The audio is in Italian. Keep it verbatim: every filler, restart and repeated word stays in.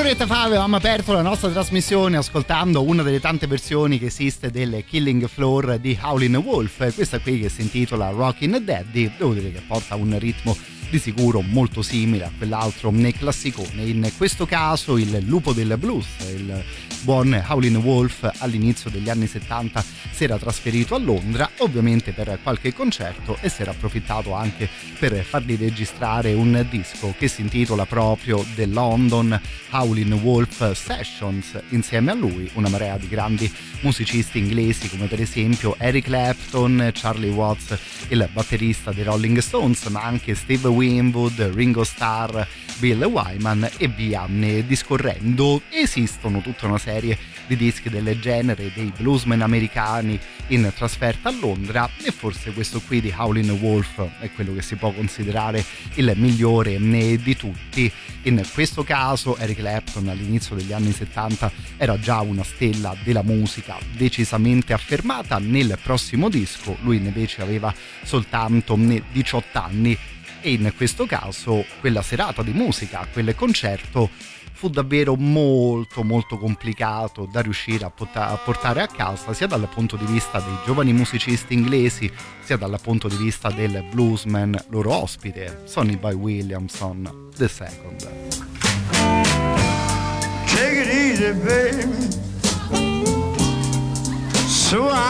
Un'oretta fa avevamo aperto la nostra trasmissione ascoltando una delle tante versioni che esiste del Killing Floor di Howlin' Wolf, questa qui che si intitola Rockin' Daddy. Devo dire che porta un ritmo di sicuro molto simile a quell'altro nel classicone. In questo caso il lupo del blues, il buon Howlin' Wolf, all'inizio degli anni settanta si era trasferito a Londra, ovviamente per qualche concerto, e si era approfittato anche per fargli registrare un disco che si intitola proprio The London Howlin' Wolf Sessions. Insieme a lui una marea di grandi musicisti inglesi come per esempio Eric Clapton, Charlie Watts, il batterista dei Rolling Stones, ma anche Steve Winwood, Ringo Starr, Bill Wyman e via discorrendo. Esistono tutta una serie di dischi del genere dei bluesmen americani in trasferta a Londra, e forse questo qui di Howlin' Wolf è quello che si può considerare il migliore di tutti. In questo caso Eric Clapton all'inizio degli anni settanta era già una stella della musica decisamente affermata. Nel prossimo disco lui invece aveva soltanto diciotto anni, e in questo caso quella serata di musica, quel concerto, fu davvero molto molto complicato da riuscire a, pot- a portare a casa, sia dal punto di vista dei giovani musicisti inglesi, sia dal punto di vista del bluesman loro ospite, Sonny Boy Williamson the second. Take it easy, baby. So I